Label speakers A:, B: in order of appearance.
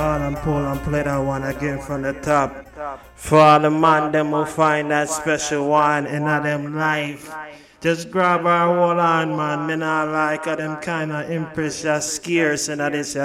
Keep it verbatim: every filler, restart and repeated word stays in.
A: And pull and play that one again from the top. For all the man them who find that special one in a them life. Just grab our whole on, man. Me not like a them kind of impress just scarce in this